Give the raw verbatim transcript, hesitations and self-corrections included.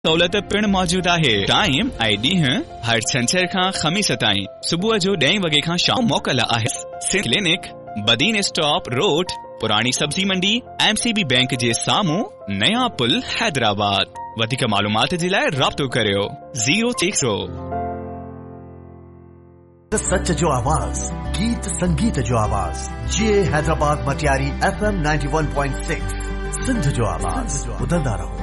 सहूलियत पिण मौजूद है। टाइम ऐं ॾींहं हर छंछर खां ख़मीस ताईं सुबुह जो ॾहें वगे खां शाम मोकल आहे। Sindh clinic, Badin stop road, पुरानी सब्जी मंडी, एमसीबी बैंक जे साम्हूं, नया पुल, हैदराबाद। वधीक मालूमात जे लाइ राब्तो करियो ज़ीरो हिकु सौ। सच जो आवाज़, गीत संगीत जो आवाज़, जे Hyderabad Matiari F M ninety one point six, Sindh जो आवाज़, ॿुधंदा रहो।